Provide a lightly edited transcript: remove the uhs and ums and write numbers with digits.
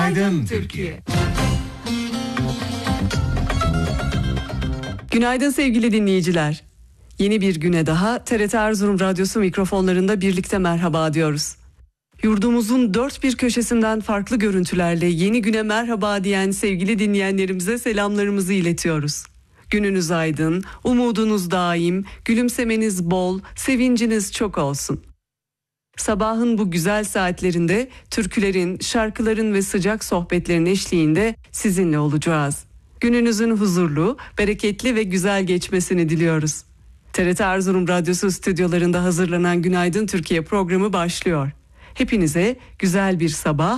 Günaydın Türkiye. Günaydın sevgili dinleyiciler. Yeni bir güne daha TRT Erzurum Radyosu mikrofonlarında birlikte merhaba diyoruz. Yurdumuzun dört bir köşesinden farklı görüntülerle yeni güne merhaba diyen sevgili dinleyenlerimize selamlarımızı iletiyoruz. Gününüz aydın, umudunuz daim, gülümsemeniz bol, sevinciniz çok olsun. Sabahın bu güzel saatlerinde türkülerin, şarkıların ve sıcak sohbetlerin eşliğinde sizinle olacağız. Gününüzün huzurlu, bereketli ve güzel geçmesini diliyoruz. TRT Erzurum Radyosu stüdyolarında hazırlanan Günaydın Türkiye programı başlıyor. Hepinize güzel bir sabah